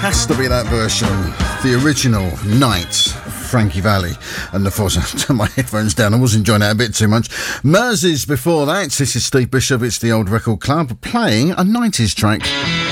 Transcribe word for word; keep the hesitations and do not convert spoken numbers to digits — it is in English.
Has to be that version, the original Night, Frankie Valli. And of course, I turned my headphones down. I was enjoying that a bit too much. Mersey's before that. This is Steve Bishop. It's the Old Record Club playing a nineties track.